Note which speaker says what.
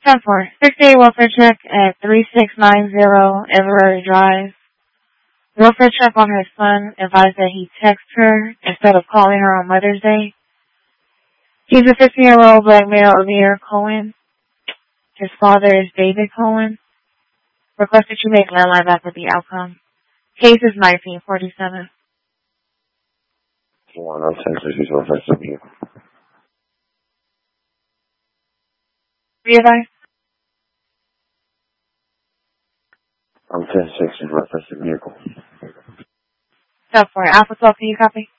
Speaker 1: 10-4. 6-8 welfare check at 3690 Everett Drive. Welfare check on her son advised that he text her instead of calling her on Mother's Day. He's a 15-year-old black male, Amir Cohen. His father is David Cohen. Request that you make landline back with the outcome. Case is 1947.
Speaker 2: I'm 10-6 request a vehicle.
Speaker 1: Be advised.
Speaker 2: I'm 10-6 request a vehicle.
Speaker 1: 10-4. Alpha 12, can you copy?